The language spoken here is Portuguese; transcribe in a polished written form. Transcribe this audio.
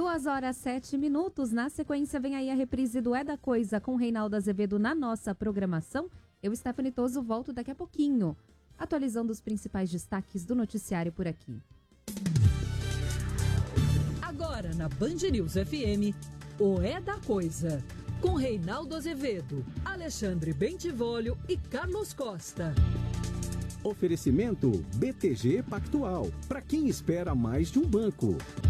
2h07. Na sequência, vem aí a reprise do É da Coisa com Reinaldo Azevedo na nossa programação. Eu, Stephanie Toso, volto daqui a pouquinho, atualizando os principais destaques do noticiário por aqui. Agora na Band News FM, o É da Coisa, com Reinaldo Azevedo, Alexandre Bentivolio e Carlos Costa. Oferecimento BTG Pactual, para quem espera mais de um banco.